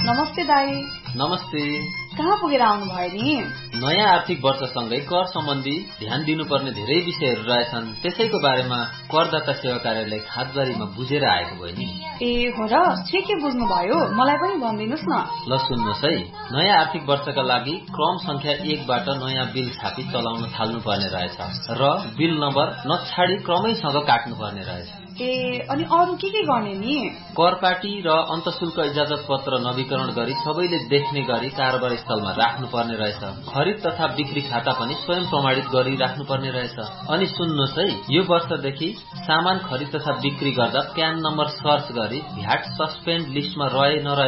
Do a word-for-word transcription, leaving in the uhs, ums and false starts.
नमस्ते दाई। नमस्ते। कहाँ पुगेर आउनु भयो नि? नयाँ आर्थिक वर्षसँगै कर सम्बन्धी ध्यान दिनुपर्ने धेरै विषयहरू रहेछन्, त्यसैको बारेमा करदाता सेवा कार्यालय खादबारीमा बुझेर आएको भयो नि। ए हो र, के के बुझ्नु भयो मलाई पनि भनिदिनुस् न। ल सुन्नुहोस् है, नयाँ आर्थिक वर्षका लागि क्रम संख्या एकबाट नयाँ बिल छापी चलाउन थाल्नु पर्ने रहेछ र बिल नम्बर नछाडी क्रमैसँग काट्नु पर्ने रहेछ। ए अनि अरु के के गर्ने नि? करपाटी र अन्तशुल्क इजाजत पत्र नवीकरण गरी सबैले देख्ने गरी कारोबार स्थलमा राख्नु पर्ने रहेछ। खरिद तथा बिक्री खाता पनि स्वयं प्रमाणित गरी राख्नु पर्ने रहेछ। अनि सुन्नुहोस् है, यो वर्षदेखि सामान खरिद तथा बिक्री गर्दा प्यान नम्बर सर्च गरी भ्याट सस्पेन्ड लिस्टमा रहे नरहे